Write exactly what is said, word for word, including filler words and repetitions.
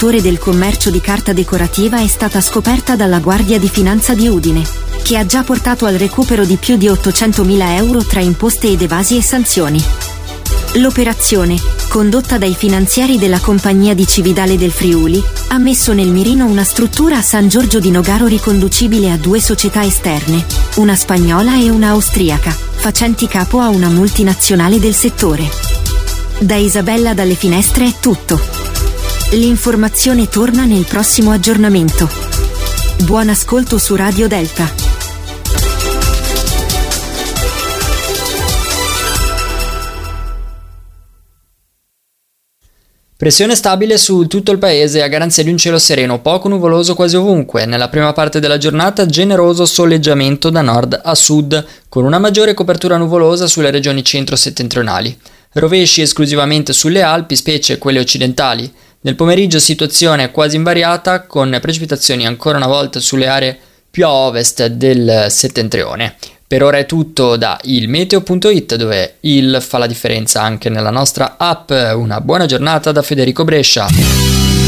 settore del commercio di carta decorativa è stata scoperta dalla Guardia di Finanza di Udine, che ha già portato al recupero di più di ottocentomila euro tra imposte ed evasi e sanzioni. L'operazione, condotta dai finanzieri della Compagnia di Cividale del Friuli, ha messo nel mirino una struttura a San Giorgio di Nogaro riconducibile a due società esterne, una spagnola e una austriaca, facenti capo a una multinazionale del settore. Da Isabella dalle Finestre è tutto. L'informazione torna nel prossimo aggiornamento. Buon ascolto su Radio Delta. Pressione stabile su tutto il paese a garanzia di un cielo sereno, poco nuvoloso quasi ovunque. Nella prima parte della giornata generoso soleggiamento da nord a sud, con una maggiore copertura nuvolosa sulle regioni centro-settentrionali. Rovesci esclusivamente sulle Alpi, specie quelle occidentali. Nel pomeriggio situazione quasi invariata, con precipitazioni ancora una volta sulle aree più a ovest del settentrione. Per ora è tutto da ilmeteo punto it, dove il fa la differenza anche nella nostra app. Una buona giornata da Federico Brescia.